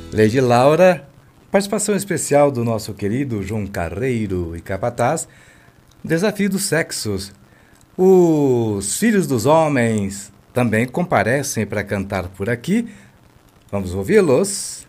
Lady Laura, participação especial do nosso querido João Carreiro e Capataz, Desafio dos Sexos. Os Filhos dos Homens também comparecem para cantar por aqui. Vamos ouvi-los.